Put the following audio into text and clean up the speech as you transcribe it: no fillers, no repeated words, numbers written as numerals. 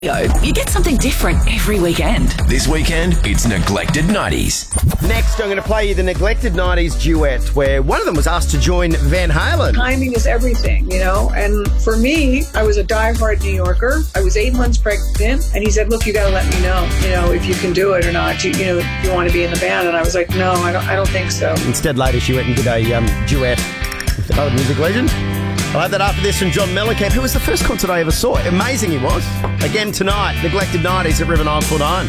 You get something different every weekend. This weekend, it's Neglected 90s. Next, I'm going to play you the Neglected 90s duet, where one of them was asked to join Van Halen. Timing is everything, you know, and for me, I was a diehard New Yorker. I was 8 months pregnant, and he said, look, you got to let me know, if you can do it or not. You want to be in the band? And I was like, no, I don't think so. Instead, later, she went and did a duet with another music legend. I'll have that after this from John Mellencamp, who was the first concert I ever saw. Amazing he was. Again tonight, Neglected 90s at River 949.